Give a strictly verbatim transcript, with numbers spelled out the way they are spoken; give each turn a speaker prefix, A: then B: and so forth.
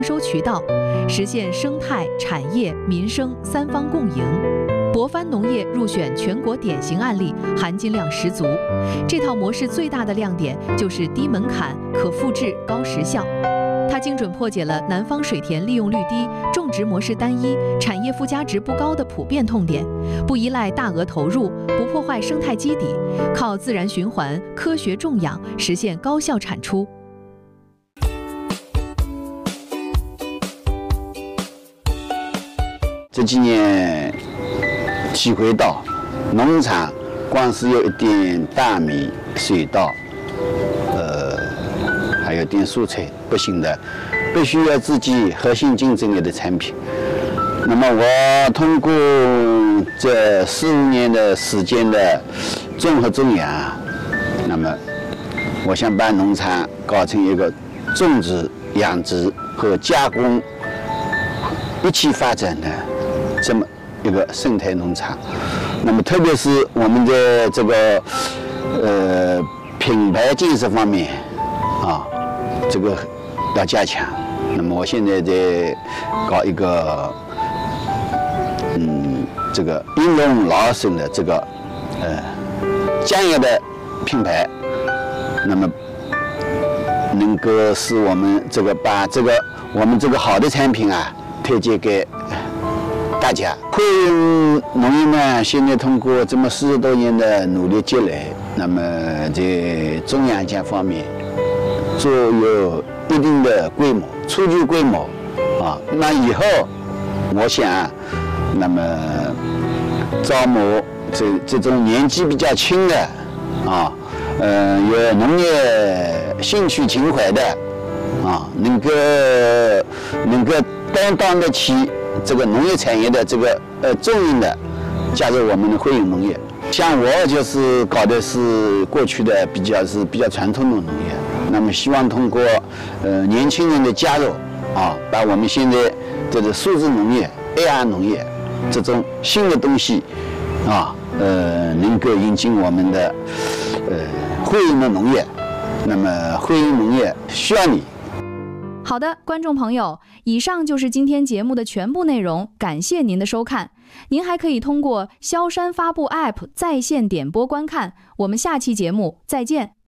A: 收渠道，实现生态、产业、民生三方共赢。博帆农业入选全国典型案例，含金量十足。这套模式最大的亮点就是低门槛、可复制、高时效。它精准破解了南方水田利用率低、种植模式单一、产业附加值不高的普遍痛点，不依赖大额投入，不破坏生态基底，靠自然循环、科学种养实现高效产出。
B: 这几年体会到，农场光是有一点大米、水稻，呃，还有点蔬菜不行的，必须要自己核心竞争力的产品。那么我通过这四五年的时间的综合种养，那么我想把农场搞成一个种植、养殖和加工一起发展的这么一个生态农场。那么特别是我们的这个呃品牌建设方面啊，这个要加强。那么我现在在搞一个嗯这个英龙老省的这个呃酱油的品牌，那么能够使我们这个把这个我们这个好的产品啊推荐给大家。惠永农业呢，现在通过这么四十多年的努力积累，那么在种养价方面做有一定的规模，初具规模啊。那以后我想，那么招募这这种年纪比较轻的啊，呃，有农业兴趣情怀的啊，能够能够担当得起这个农业产业的这个呃重任的，加入我们的惠永农业。像我就是搞的是过去的比较是比较传统的农业，那么希望通过呃年轻人的加入啊，把我们现在这个数字农业、A R 农业这种新的东西啊，呃，能够引进我们的呃惠永的农业。那么惠永农业需要你。
A: 好的，观众朋友，以上就是今天节目的全部内容，感谢您的收看。您还可以通过萧山发布 App 在线点播观看。我们下期节目再见。